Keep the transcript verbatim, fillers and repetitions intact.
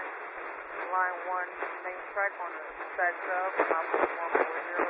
Line one, main track on the side sub, one four zero.